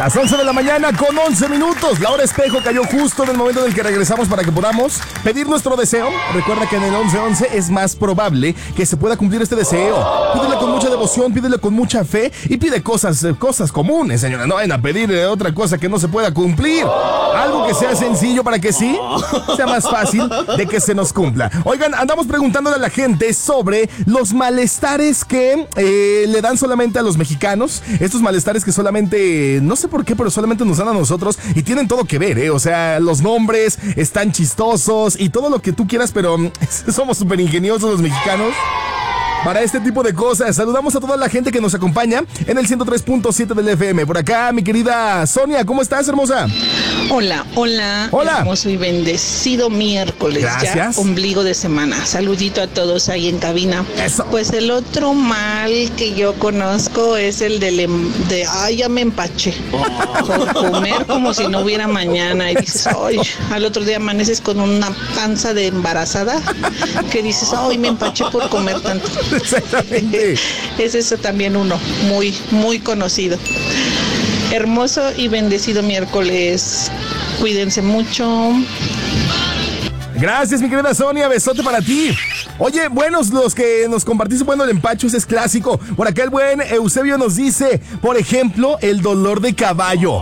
Las 11 de la mañana con 11 minutos. La hora espejo cayó justo en el momento en el que regresamos para que podamos pedir nuestro deseo. Recuerda que en el 11-11 es más probable que se pueda cumplir este deseo. Pídele con mucha devoción, pídele con mucha fe y pide cosas comunes, señora. No vayan a pedir otra cosa que no se pueda cumplir. Algo que sea sencillo para que sí sea más fácil de que se nos cumpla. Oigan, andamos preguntándole a la gente sobre los malestares que le dan solamente a los mexicanos. Estos malestares que solamente, no sé por qué, pero solamente nos dan a nosotros y tienen todo que ver, O sea, los nombres están chistosos y todo lo que tú quieras, pero somos súper ingeniosos los mexicanos para este tipo de cosas. Saludamos a toda la gente que nos acompaña en el 103.7 del FM. Por acá, mi querida Sonia, ¿cómo estás, hermosa? Hola. Hermoso y bendecido miércoles. Gracias. Ya ombligo de semana. Saludito a todos ahí en cabina. Eso. Pues el otro mal que yo conozco es el ya me empaché. Por comer como si no hubiera mañana. Y dices, ay, al otro día amaneces con una panza de embarazada que dices, ay, me empaché por comer tanto. Exactamente. Es eso también uno muy, muy conocido. Hermoso y bendecido miércoles. Cuídense mucho. Gracias, mi querida Sonia, besote para ti. Oye, buenos los que nos compartiste, bueno, el empacho, ese es clásico. Por acá el buen Eusebio nos dice, por ejemplo, el dolor de caballo.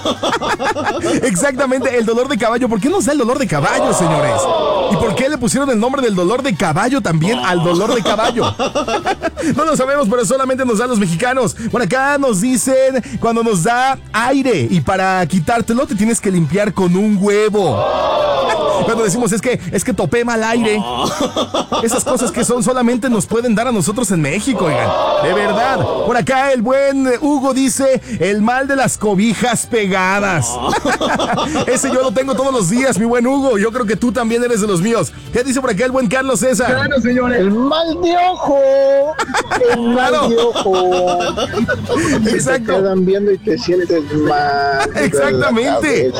Exactamente, el dolor de caballo. ¿Por qué nos da el dolor de caballo, señores? ¿Y por qué le pusieron el nombre del dolor de caballo también al dolor de caballo? No lo sabemos, pero solamente nos dan los mexicanos. Por acá nos dicen, cuando nos da aire y para quitártelo te tienes que limpiar con un huevo. Cuando decimos es que topé mal aire. Esas cosas que solamente nos pueden dar a nosotros en México, oigan. De verdad. Por acá el buen Hugo dice el mal de las cobijas pegadas. Ese yo lo tengo todos los días, mi buen Hugo. Yo creo que tú también eres de los míos. ¿Qué dice por acá el buen Carlos César? Claro, señores. El mal de ojo. El mal de ojo. Exacto. Te quedan viendo y te sientes mal. Exactamente.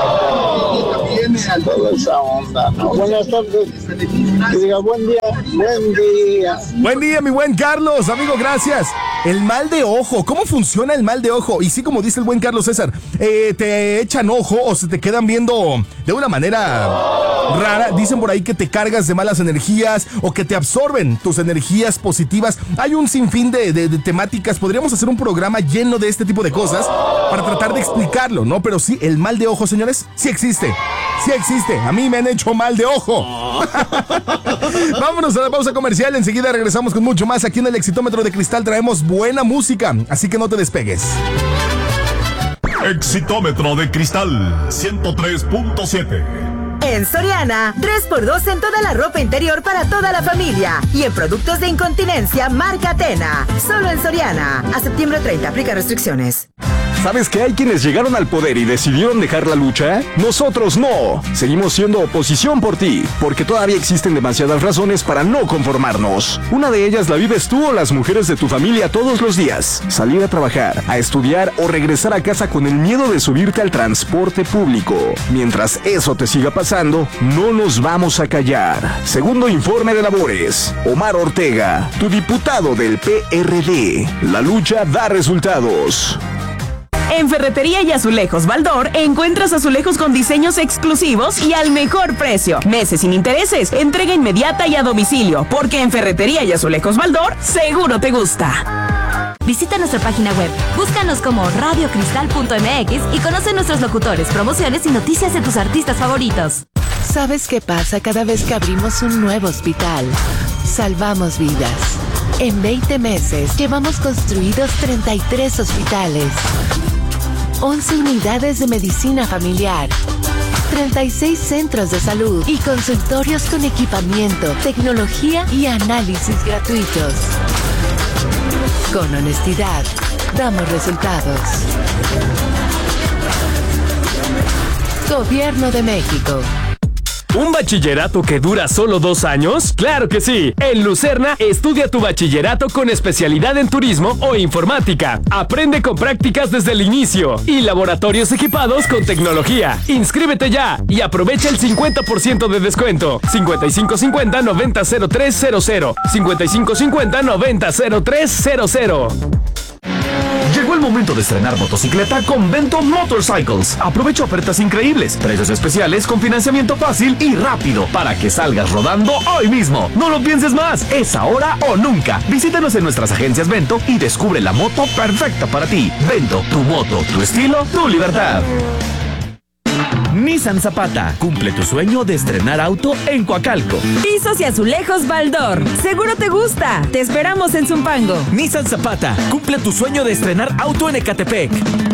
Toda esa onda, ¿no? Buenas tardes. Que diga buen día. Buen día, mi buen Carlos, amigo, gracias. El mal de ojo, ¿cómo funciona el mal de ojo? Y sí, como dice el buen Carlos César, te echan ojo o se te quedan viendo de una manera rara. Dicen por ahí que te cargas de malas energías o que te absorben tus energías positivas. Hay un sinfín de temáticas. Podríamos hacer un programa lleno de este tipo de cosas para tratar de explicarlo, ¿no? Pero sí, el mal de ojo, señores, sí existe. Sí existe. A mí me han hecho mal de ojo. Vámonos a la pausa comercial. Enseguida regresamos con mucho más. Aquí en el Exitómetro de Cristal traemos buena música, así que no te despegues. Exitómetro de Cristal 103.7. En Soriana, 3x2 en toda la ropa interior para toda la familia. Y en productos de incontinencia, marca Atena. Solo en Soriana. A septiembre 30, aplica restricciones. ¿Sabes que hay quienes llegaron al poder y decidieron dejar la lucha? Nosotros no. Seguimos siendo oposición por ti, porque todavía existen demasiadas razones para no conformarnos. Una de ellas la vives tú o las mujeres de tu familia todos los días. Salir a trabajar, a estudiar o regresar a casa con el miedo de subirte al transporte público. Mientras eso te siga pasando, no nos vamos a callar. Segundo informe de labores. Omar Ortega, tu diputado del PRD. La lucha da resultados. En Ferretería y Azulejos Baldor encuentras azulejos con diseños exclusivos y al mejor precio. Meses sin intereses, entrega inmediata y a domicilio, porque en Ferretería y Azulejos Baldor seguro te gusta. Visita nuestra página web, búscanos como radiocristal.mx y conoce nuestros locutores, promociones y noticias de tus artistas favoritos. ¿Sabes qué pasa cada vez que abrimos un nuevo hospital? Salvamos vidas. En 20 meses llevamos construidos 33 hospitales, 11 unidades de medicina familiar, 36 centros de salud y consultorios con equipamiento, tecnología y análisis gratuitos. Con honestidad, damos resultados. Gobierno de México. ¿Un bachillerato que dura solo 2 años? ¡Claro que sí! En Lucerna, estudia tu bachillerato con especialidad en turismo o informática. Aprende con prácticas desde el inicio y laboratorios equipados con tecnología. ¡Inscríbete ya y aprovecha el 50% de descuento! 5550-900300. 5550-900300. Llegó el momento de estrenar motocicleta con Bento Motorcycles. Aprovecha ofertas increíbles, precios especiales con financiamiento fácil y rápido para que salgas rodando hoy mismo. No lo pienses más, es ahora o nunca. Visítanos en nuestras agencias Bento y descubre la moto perfecta para ti. Bento, tu moto, tu estilo, tu libertad. Nissan Zapata, cumple tu sueño de estrenar auto en Coacalco. Pisos y azulejos Baldor. Seguro te gusta. Te esperamos en Zumpango. Nissan Zapata, cumple tu sueño de estrenar auto en Ecatepec.